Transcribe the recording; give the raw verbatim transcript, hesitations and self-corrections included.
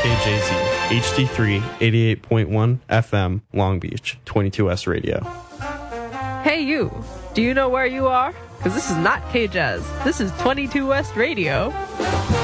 K J Z, H D three, eighty-eight point one F M, Long Beach, twenty-two S Radio. Hey you, do you know where you are? Because this is not K-Jazz. This is twenty-two West Radio.